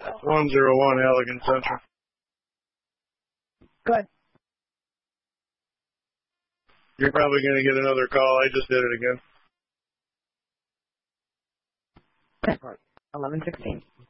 101 Halligan Central. Good. You're probably going to get another call. I just did it again. 11:16.